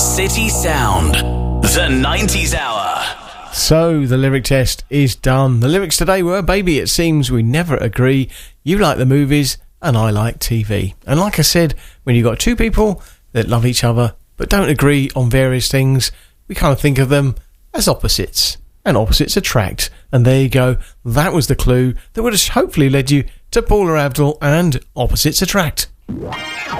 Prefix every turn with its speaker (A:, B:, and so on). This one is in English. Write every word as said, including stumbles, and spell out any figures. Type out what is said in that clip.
A: City Sound, the nineties Hour.
B: So, the lyric test is done. The lyrics today were, baby, it seems we never agree. You like the movies, and I like T V. And like I said, when you've got two people that love each other, but don't agree on various things, we kind of think of them as opposites. And opposites attract. And there you go. That was the clue that would have hopefully led you to Paula Abdul and Opposites Attract.